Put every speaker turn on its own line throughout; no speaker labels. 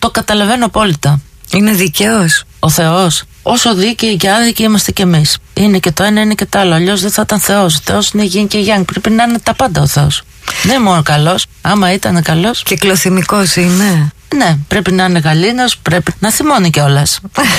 Το καταλαβαίνω απόλυτα.
Είναι δικαίος
Ο Θεός. Όσο δίκαιοι και άδικοι είμαστε κι εμείς. Είναι και το ένα, είναι και το άλλο. Αλλιώς δεν θα ήταν Θεός. Ο Θεός είναι γιν και γιάνγκ. Πρέπει να είναι τα πάντα ο Θεός. Δεν είναι μόνο καλός. Άμα ήταν καλός.
Κυκλοθυμικός είναι.
Ναι, πρέπει να είναι γαλήνος, πρέπει να θυμώνει κιόλας.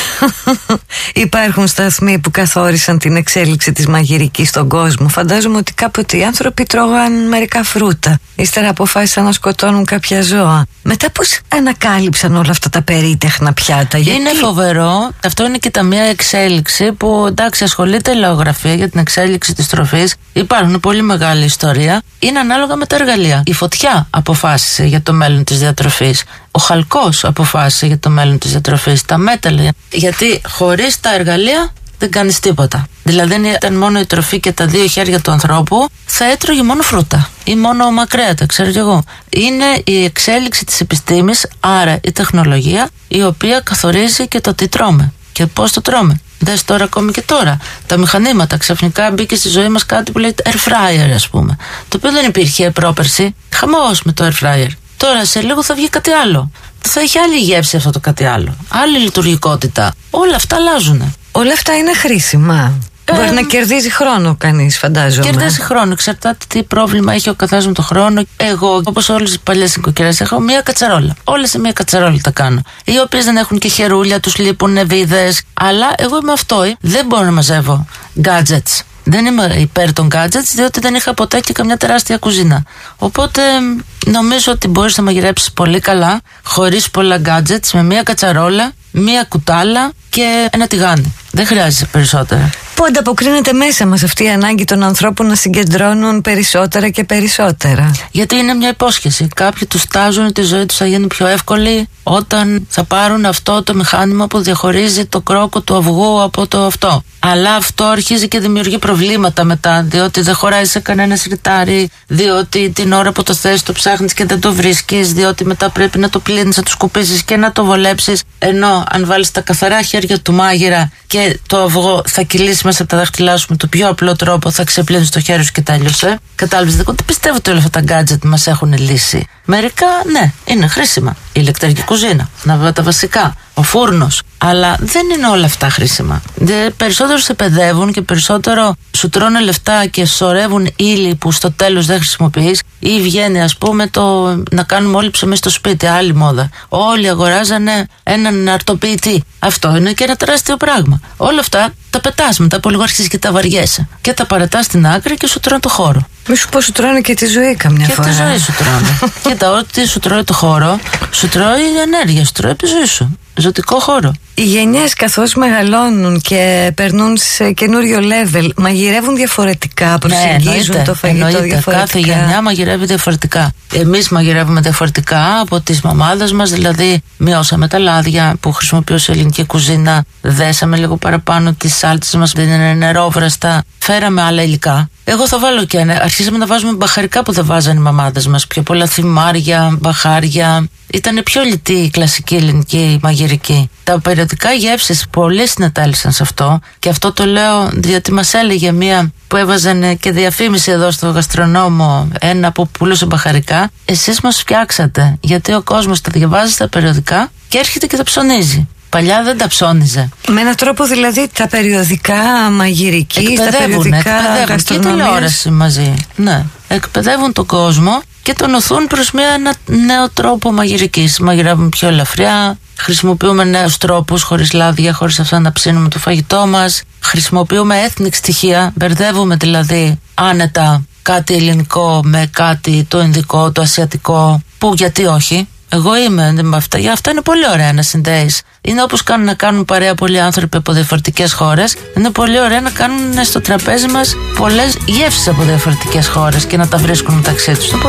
Υπάρχουν σταθμοί που καθόρισαν την εξέλιξη της μαγειρικής στον κόσμο. Φαντάζομαι ότι κάποτε οι άνθρωποι τρώγαν μερικά φρούτα. Ύστερα αποφάσισαν να σκοτώνουν κάποια ζώα. Μετά πώς ανακάλυψαν όλα αυτά τα περίτεχνα πιάτα?
Είναι φοβερό. Αυτό είναι και τα μία εξέλιξη που, εντάξει, ασχολείται η λαογραφία για την εξέλιξη της τροφής. Υπάρχουν πολύ μεγάλη ιστορία. Είναι ανάλογα με τα εργαλεία. Η φωτιά αποφάσισε για το μέλλον της διατροφής. Ο χαλκός αποφάσισε για το μέλλον της διατροφής. Τα μέταλλα. Γιατί χωρίς τα εργαλεία δεν κάνεις τίποτα. Δηλαδή, αν ήταν μόνο η τροφή και τα δύο χέρια του ανθρώπου, θα έτρωγε μόνο φρούτα ή μόνο μακρέατα, ξέρω κι εγώ. Είναι η εξέλιξη της επιστήμης, άρα η τεχνολογία, η οποία καθορίζει και το τι τρώμε και πώς το τρώμε. Δες τώρα, ακόμη και τώρα, τα μηχανήματα. Ξαφνικά μπήκε στη ζωή μας κάτι που λέγεται air fryer, ας πούμε. Το οποίο δεν υπήρχε πρόπερση. Χαμός με το air fryer. Τώρα σε λίγο θα βγει κάτι άλλο. Θα έχει άλλη γεύση αυτό το κάτι άλλο. Άλλη λειτουργικότητα. Όλα αυτά αλλάζουν.
Όλα αυτά είναι χρήσιμα. Μπορεί να κερδίζει χρόνο κανείς, φαντάζομαι.
Κερδίζει χρόνο. Εξαρτάται τι πρόβλημα έχει ο καθένας με το χρόνο. Εγώ, όπως όλες τις παλιές νοικοκυρές, έχω μία κατσαρόλα. Όλες σε μία κατσαρόλα τα κάνω. Οι οποίες δεν έχουν και χερούλια, τους λείπουν βίδες. Αλλά εγώ είμαι αυτό. Δεν μπορώ να μαζεύω gadgets. Δεν είμαι υπέρ των gadgets, διότι δεν είχα ποτέ και καμιά τεράστια κουζίνα. Οπότε νομίζω ότι μπορείς να μαγειρέψεις πολύ καλά, χωρίς πολλά gadgets, με μία κατσαρόλα, μία κουτάλα και ένα τηγάνι. Δεν χρειάζεσαι περισσότερα.
Πού ανταποκρίνεται μέσα μας αυτή η ανάγκη των ανθρώπων να συγκεντρώνουν περισσότερα και περισσότερα?
Γιατί είναι μια υπόσχεση. Κάποιοι τους τάζουν ότι η ζωή τους θα γίνει πιο εύκολη όταν θα πάρουν αυτό το μηχάνημα που διαχωρίζει το κρόκο του αυγού από το αυτό. Αλλά αυτό αρχίζει και δημιουργεί προβλήματα μετά, διότι δεν χωράει σε κανένα σιρτάρι, διότι την ώρα που το θες το ψάχνεις και δεν το βρίσκεις, διότι μετά πρέπει να το πλύνεις, να το σκουπίσεις και να το βολέψεις. Ενώ αν βάλεις τα καθαρά χέρια του μάγειρα και το αυγό θα κυλήσει μέσα από τα δάχτυλά σου με το πιο απλό τρόπο, θα ξεπλύνεις το χέρι σου και τέλειωσε. Κατάλαβες? Δεν πιστεύω ότι όλα αυτά τα gadget μας έχουν λύσει. Μερικά, ναι, είναι χρήσιμα. Η ηλεκτρική κουζίνα, τα βασικά, ο φούρνος. Αλλά δεν είναι όλα αυτά χρήσιμα. Περισσότερο σε παιδεύουν και περισσότερο σου τρώνε λεφτά και σωρεύουν ύλη που στο τέλος δεν χρησιμοποιείς. Ή βγαίνει, ας πούμε, να κάνουμε όλοι ψωμί στο σπίτι, άλλη μόδα. Όλοι αγοράζανε έναν αρτοποιητή. Αυτό είναι και ένα τεράστιο πράγμα. Όλα αυτά τα πετάς μετά από λίγο, αρχίζεις και τα βαριέσαι. Και τα παρατάς στην άκρη και σου τρώνε το χώρο.
Μη σου πω, σου τρώνε και τη ζωή καμιά φορά.
Και τη ζωή σου τρώνε. Κοίτα, ό,τι σου τρώει το χώρο, σου τρώει η ενέργεια, σου τρώει τη ζωή σου. Ζωτικό χώρο.
Οι γενιές καθώς μεγαλώνουν και περνούν σε καινούριο level, μαγειρεύουν διαφορετικά, προσεγγίζουν το φαγητό διαφορετικά.
Κάθε γενιά μαγειρεύει διαφορετικά. Εμείς μαγειρεύουμε διαφορετικά από τις μαμάδες μας, δηλαδή μειώσαμε τα λάδια που χρησιμοποιούσε η ελληνική κουζίνα, δέσαμε λίγο παραπάνω τις σάλτσες μας, δεν είναι νερόβραστα, φέραμε άλλα υλικά. Εγώ θα βάλω και αρχίσαμε να βάζουμε μπαχαρικά που δεν βάζανε οι μαμάδες μας. Πιο πολλά θυμάρια, μπαχάρια. Ήταν πιο λιτή η κλασική ελληνική μαγειρική. Τα περιοδικά γεύσεις πολύ συνετέλησαν σε αυτό. Και αυτό το λέω διότι μας έλεγε μία που έβαζαν και διαφήμιση εδώ στο γαστρονόμο, ένα που πουλούσε μπαχαρικά. Εσείς μας φτιάξατε. Γιατί ο κόσμος τα διαβάζει στα περιοδικά και έρχεται και τα ψωνίζει. Παλιά δεν τα ψώνιζε.
Με έναν τρόπο δηλαδή τα περιοδικά μαγειρική, τα περιοδικά γαστρονομίας. Και
τηλεόραση μαζί. Ναι. Εκπαιδεύουν τον κόσμο και τον οθούν προς ένα νέο τρόπο μαγειρικής. Μαγειρεύουμε πιο ελαφριά, χρησιμοποιούμε νέους τρόπους, χωρίς λάδια, χωρίς αυτά να ψήνουμε το φαγητό μας. Χρησιμοποιούμε ethnic στοιχεία, μπερδεύουμε δηλαδή άνετα κάτι ελληνικό με κάτι το ινδικό, το ασιατικό, που γιατί όχι. Εγώ είμαι με αυτά. Για αυτά είναι πολύ ωραία να συνδέεις. Είναι όπως να κάνουν παρέα πολλοί άνθρωποι από διαφορετικές χώρες. Είναι πολύ ωραία να κάνουν στο τραπέζι μας πολλές γεύσεις από διαφορετικές χώρες και να τα βρίσκουν μεταξύ τους.